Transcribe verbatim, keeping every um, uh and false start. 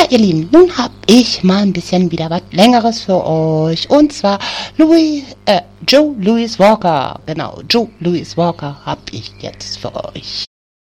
ihr Lieben, nun hab ich mal ein bisschen wieder was Längeres für euch. Und zwar Louis, äh, Joe Louis Walker. Genau, Joe Louis Walker hab ich jetzt für euch.